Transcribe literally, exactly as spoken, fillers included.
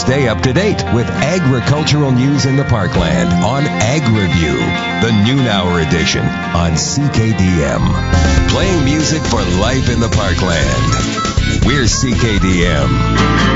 Stay up to date with agricultural news in the Parkland on Ag Review, the noon hour edition on C K D M. Playing music for life in the Parkland. We're C K D M.